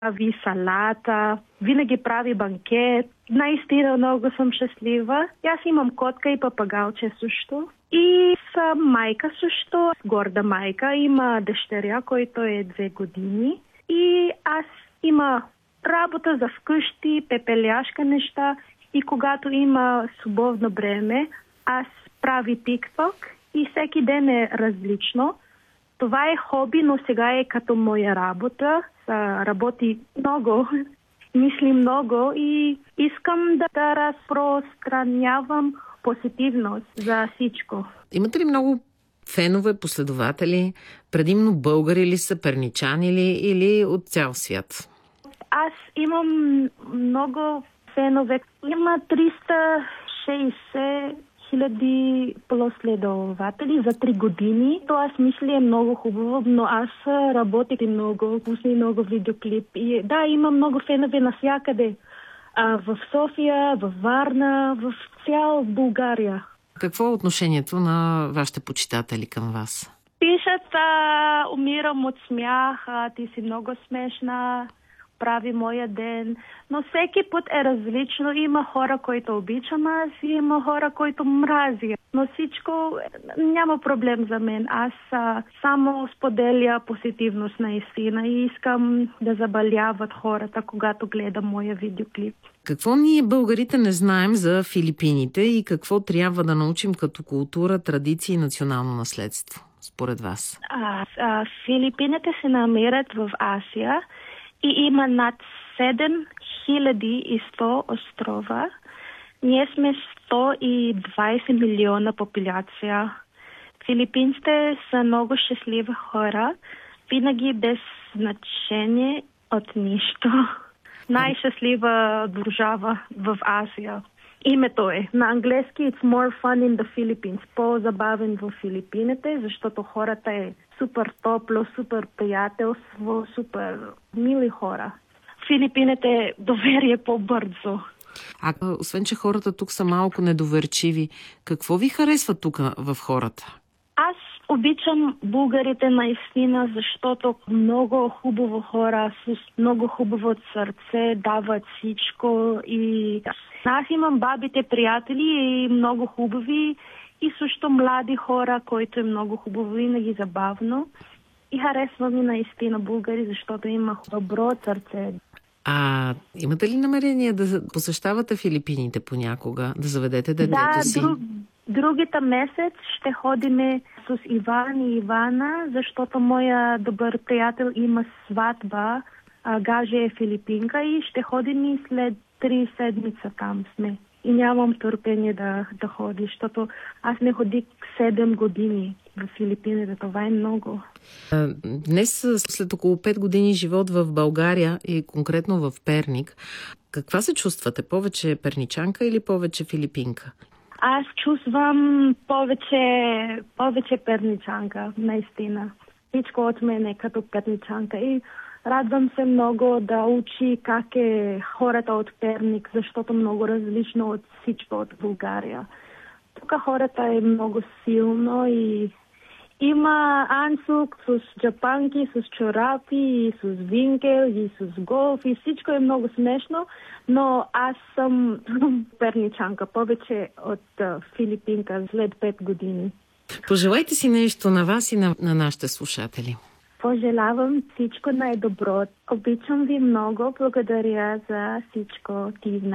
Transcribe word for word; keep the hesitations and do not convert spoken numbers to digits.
прави салата, винаги прави банкет. Наистина много съм щастлива. Аз имам котка и папагалче също. И съм майка също, горда майка. Има дъщеря, който е две години. И аз има работа за вкъщи, пепеляшка неща. И когато има свободно време, аз прави TikTok и всеки ден е различно. Това е хоби, но сега е като моя работа. Работи много, мисли много и искам да, да разпространявам позитивност за всичко. Имате ли много фенове, последователи? Предимно българи ли са, перничани ли или от цял свят? Аз имам много фенове. Има триста и шейсет хиляди последователи за три години. То аз мисля е много хубаво, но аз работих много, пусни много видеоклип. И, да, има много фенове навсякъде. А, в София, в Варна, в цял България. Какво е отношението на вашите почитатели към вас? Пишат, а, умирам от смях, а, ти си много смешна, прави моя ден. Но всеки път е различно. Има хора, които обичам аз и има хора, които мрази. Но всичко няма проблем за мен. Аз а, само споделя позитивност наистина и искам да заболяват хората, когато гледам моя видеоклип. Какво ние българите не знаем за Филипините и какво трябва да научим като култура, традиции и национално наследство, според вас? А, а, Филипините се намират в Азия и има над седем хиляди и сто острова. Ние сме сто и двайсет милиона популяция. Филипинците са много щастливи хора, винаги без значение от нищо. Най-щастлива държава в Азия. Името е. На английски it's more fun in the Philippines. По-забавен в Филипините, защото хората е супер топло, супер приятелство, супер мили хора. Филипините доверие по-бързо. А освен, че хората тук са малко недоверчиви, какво ви харесва тук в хората? Аз обичам българите наистина, защото много хубаво хора с много хубаво сърце дават всичко. И аз имам бабите приятели и много хубави и също млади хора, които е много хубаво, винаги забавно. И харесва ми наистина българи, защото има добро сърце. А имате ли намерение да посещавате Филипините понякога, да заведете детето да, си? Друг, другите месец ще ходиме с Иван и Ивана, защото моя добър приятел има сватба, а, гаже е филипинка и ще ходим и след три седмица там сме. И нямам търпение да, да ходи, защото аз не ходих седем години в Филипините. Това е много. Днес, след около пет години живот в България и конкретно в Перник, каква се чувствате? Повече перничанка или повече филипинка? Аз чувствам повече, повече перничанка, наистина. Всичко от мен е като перничанка и радвам се много да учи как е хората от Перник, защото много различно от всичко от България. Тук хората е много силно и има ансук с джапанки, с чорапи, и с винкел, и с голф, и всичко е много смешно, но аз съм перничанка, повече от филипинка след пет години. Пожелайте си нещо на вас и на, на нашите слушатели. Пожелавам всичко най-добро. Обичам ви много. Благодаря за всичко. Ти